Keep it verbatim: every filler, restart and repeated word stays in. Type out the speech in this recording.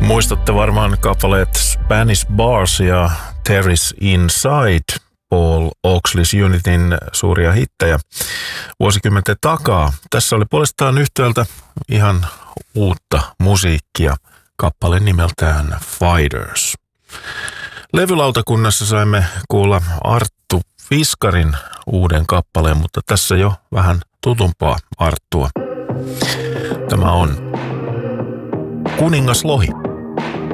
Muistatte varmaan kappaleet Spanish Bars ja Terry's Inside, Paul Oaksleys Unityn suuria hittejä vuosikymmenten takaa. Tässä oli puolestaan yhtäältä ihan uutta musiikkia, kappale nimeltään Fighters. Levylautakunnassa saimme kuulla Arttu Fiskarin uuden kappaleen, mutta tässä jo vähän tutumpaa Arttua. Tämä on Kuningas Lohi.